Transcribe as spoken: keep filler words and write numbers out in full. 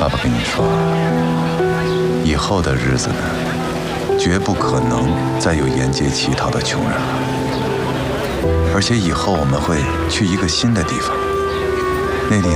爸爸跟你说，以后的日子呢，绝不可能再有沿街乞讨的穷人了。而且以后我们会去一个新的地方，那里